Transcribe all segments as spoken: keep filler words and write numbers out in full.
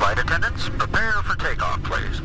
Flight attendants, prepare for takeoff, please.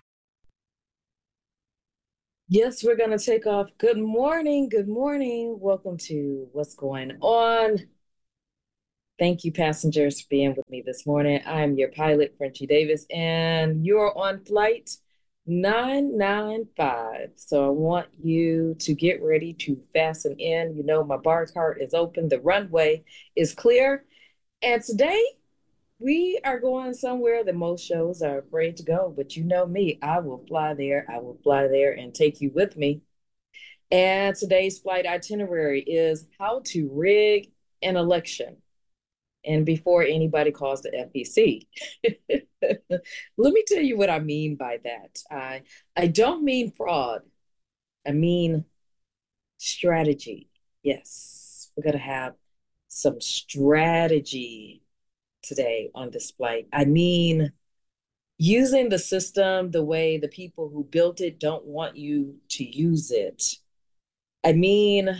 Yes, we're going to take off. Good morning. Good morning. Welcome to What's Going On. Thank you, passengers, for being with me this morning. I'm your pilot, Frenchie Davis, and you're on flight nine nine five. So I want you to get ready to fasten in. You know, my bar cart is open, the runway is clear. And today we are going somewhere that most shows are afraid to go. But you know me, I will fly there. I will fly there and take you with me. And today's flight itinerary is how to rig an election. And before anybody calls the F E C, let me tell you what I mean by that. I I don't mean fraud. I mean strategy. Yes, we're gonna have some strategy today on this flight. I mean using the system the way the people who built it don't want you to use it. I mean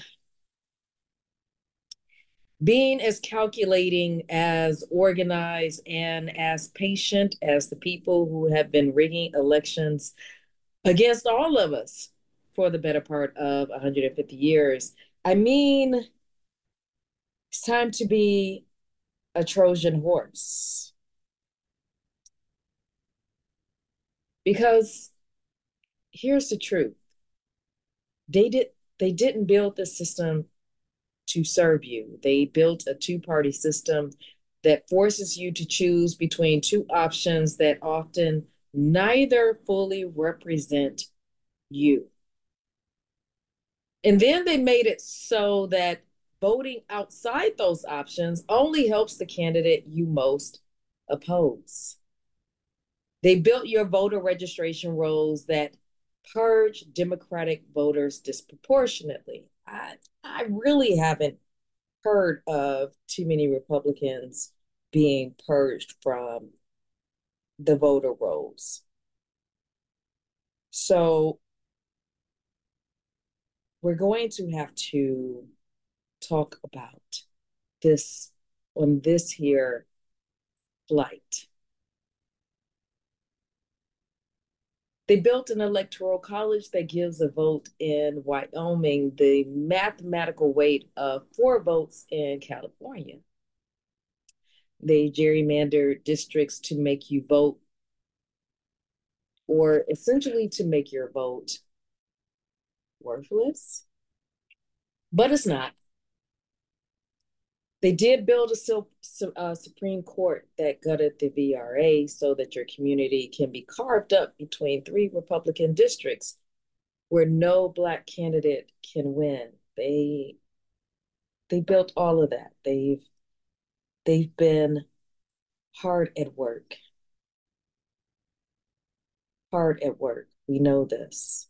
being as calculating, as organized, and as patient as the people who have been rigging elections against all of us for the better part of one hundred fifty years. I mean, it's time to be a Trojan horse. Because here's the truth. They did they didn't build the system to serve you. They built a two-party system that forces you to choose between two options that often neither fully represent you. And then they made it so that voting outside those options only helps the candidate you most oppose. They built your voter registration rolls that purge Democratic voters disproportionately. I, I really haven't heard of too many Republicans being purged from the voter rolls. So we're going to have to talk about this on this here flight. They built an electoral college that gives a vote in Wyoming the mathematical weight of four votes in California. They gerrymandered districts to make you vote, or essentially to make your vote worthless. But it's not. They did build a uh, Supreme Court that gutted the V R A so that your community can be carved up between three Republican districts where no Black candidate can win. They they built all of that. They've they've been hard at work. Hard at work. We know this.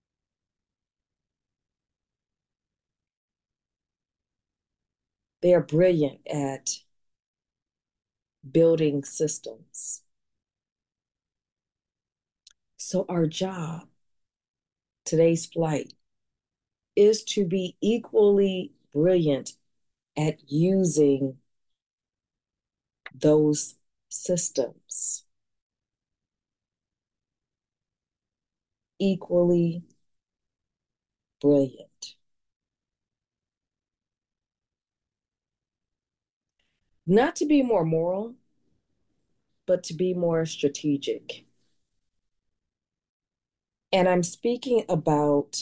They are brilliant at building systems. So our job, today's flight, is to be equally brilliant at using those systems. Equally brilliant. Not to be more moral, but to be more strategic. And I'm speaking about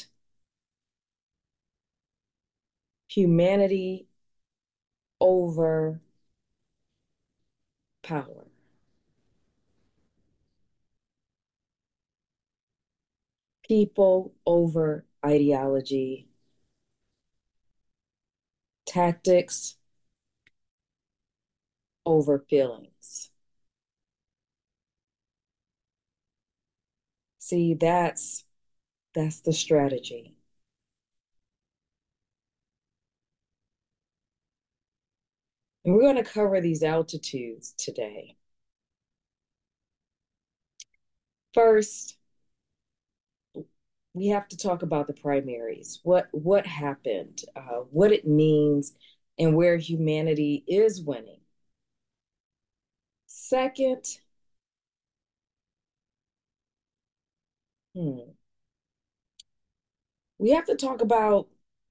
humanity over power. People over ideology. Tactics over feelings. See, that's that's the strategy. And we're going to cover these altitudes today. First, we have to talk about the primaries. What what happened, uh, what it means, and where humanity is winning. Second, Hmm. We have to talk about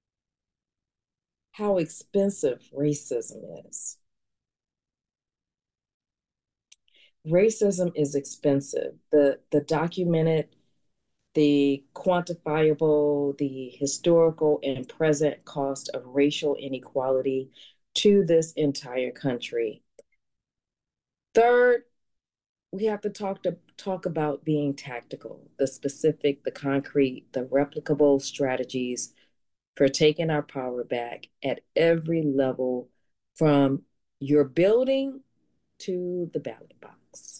how expensive racism is. Racism is expensive. The the documented, the quantifiable, the historical and present cost of racial inequality to this entire country. Third, we have to talk to talk about being tactical, the specific, the concrete, the replicable strategies for taking our power back at every level from your building to the ballot box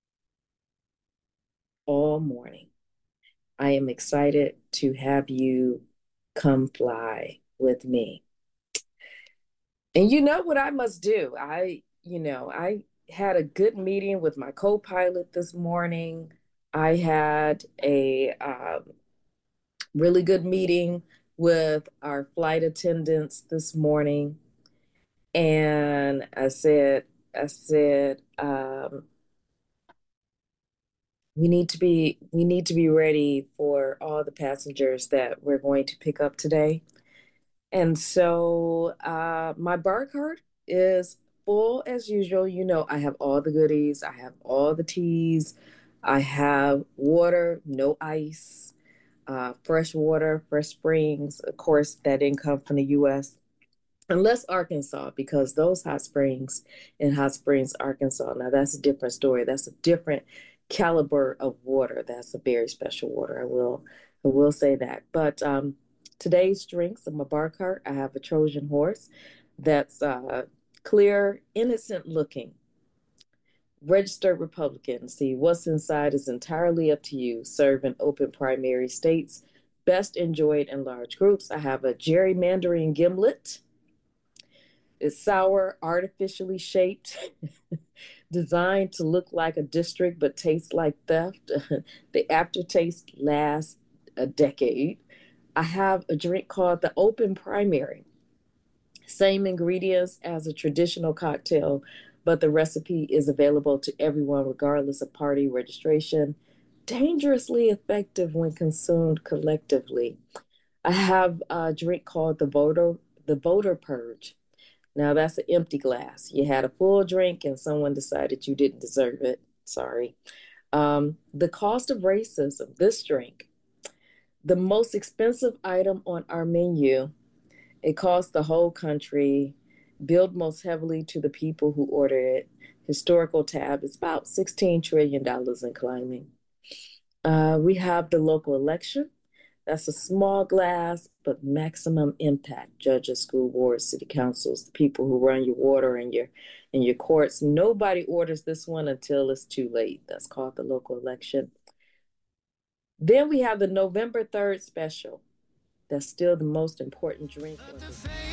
all morning. I am excited to have you come fly with me. And you know what I must do? I, you know, I had a good meeting with my co-pilot this morning. I had a um, really good meeting with our flight attendants this morning. And I said, I said, um, we need to be we need to be ready for all the passengers that we're going to pick up today. And so uh, my bar cart is full as usual. You know, I have all the goodies, I have all the teas, I have water, no ice, uh, fresh water, fresh springs. Of course, that didn't come from the U S unless Arkansas, because those hot springs in Hot Springs, Arkansas, now that's a different story. That's a different caliber of water. That's a very special water. I will, I will say that. But um, today's drinks in my bar cart, I have a Trojan horse that's uh, clear, innocent looking. Registered Republican. See, what's inside is entirely up to you. Serve in open primary states. Best enjoyed in large groups. I have a gerrymandering gimlet. It's sour, artificially shaped, designed to look like a district but tastes like theft. The aftertaste lasts a decade. I have a drink called the Open Primary. Same ingredients as a traditional cocktail, but the recipe is available to everyone regardless of party registration. Dangerously effective when consumed collectively. I have a drink called the voter the voter purge. Now that's an empty glass. You had a full drink and someone decided you didn't deserve it. Sorry. Um, the cost of racism, this drink, the most expensive item on our menu. It costs the whole country, billed most heavily to the people who ordered it. Historical tab is about sixteen trillion dollars and climbing. Uh, we have the local election. That's a small glass, but maximum impact. Judges, school boards, city councils, the people who run your water and your and your courts. Nobody orders this one until it's too late. That's called the local election. Then we have the November third special. That's still the most important drink on this.